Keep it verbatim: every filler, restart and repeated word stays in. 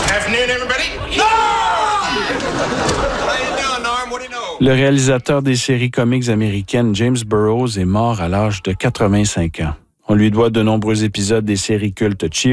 Afternoon, everybody. Le réalisateur des séries comiques américaines James Burrows est mort à l'âge de quatre-vingt-cinq ans. On lui doit de nombreux épisodes des séries cultes Cheers,